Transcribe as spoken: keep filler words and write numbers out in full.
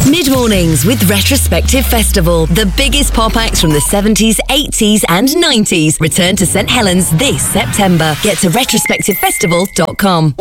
Mid-mornings with Retrospective Festival. The biggest pop acts from the seventies, eighties and nineties return to St Helens this September. Get to retrospective festival dot com.